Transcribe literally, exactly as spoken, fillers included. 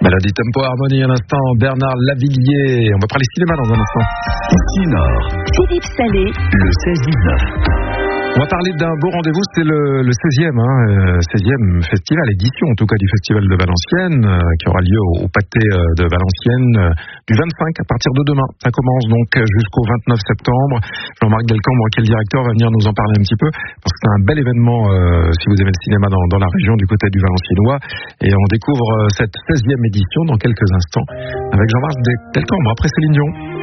Mélodie Tempo Harmonie, un instant, Bernard Lavillier. On va parler cinéma dans un instant. Cinéma. Philippe Salé, le seize dix-neuf. On va parler d'un beau rendez-vous, c'est le, le seizième, hein, euh, seizième festival, édition en tout cas du Festival de Valenciennes, euh, qui aura lieu au, au Pâté euh, de Valenciennes euh, du vingt-cinq à partir de demain. Ça commence donc jusqu'au vingt-neuf septembre. Jean-Marc Delcambre, qui est le directeur, va venir nous en parler un petit peu, parce que c'est un bel événement euh, si vous aimez le cinéma dans, dans la région du côté du Valenciennois. Et on découvre euh, cette seizième édition dans quelques instants avec Jean-Marc Delcambre, après Céline Dion.